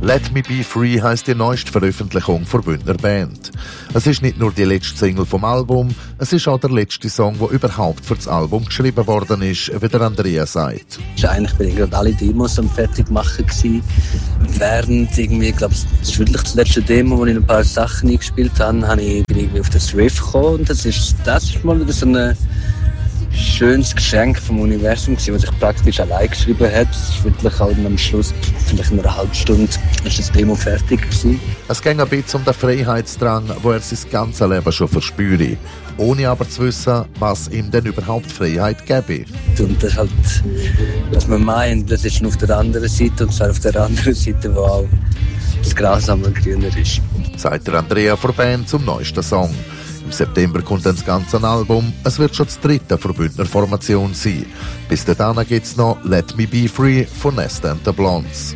«Let Me Be Free» heisst die neueste Veröffentlichung der Bündner Band. Es ist nicht nur die letzte Single vom Album, es ist auch der letzte Song, der überhaupt für das Album geschrieben worden ist, wie der Andrea sagt. Eigentlich bin ich gerade alle Demos am fertig machen gewesen. Während irgendwie, ich glaube, das ist wirklich das letzte Demo, wo ich ein paar Sachen eingespielt habe, bin ich auf das Riff gekommen und das ist mal wieder so ein schönes Geschenk vom Universum gewesen, was ich praktisch allein geschrieben habe. Es ist wirklich halt am Schluss, vielleicht in einer halben Stunde, ist das Demo fertig gewesen. Es ging ein bisschen um den Freiheitsdrang, wo er sein ganzes Leben schon verspüre, ohne aber zu wissen, was ihm denn überhaupt Freiheit gäbe. Und das halt, was man meint, das ist auf der anderen Seite, und zwar auf der anderen Seite, wo auch das Gras am grüner ist. Sagt der Andrea von der Band zum neuesten Song. Im September kommt dann das ganze Album. Es wird schon das dritte von Bündner Formation sein. Bis dahin gibt es noch «Let Me Be Free» von Nesta and the Blondes.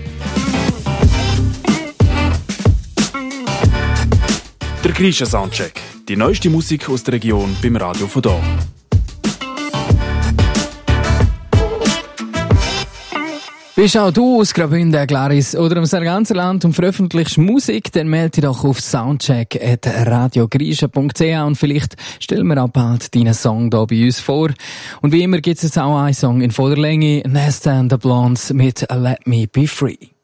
Der Grisha Soundcheck. Die neueste Musik aus der Region beim Radio von hier. Bist auch du aus Graubünden, Glaris, oder im Sarganserland und veröffentlichst Musik, dann melde dich doch auf soundcheck@radiogrisha.ch und vielleicht stellen wir auch bald deinen Song hier bei uns vor. Und wie immer gibt es jetzt auch einen Song in voller Länge, Nesta and the Blondes mit «Let Me Be Free».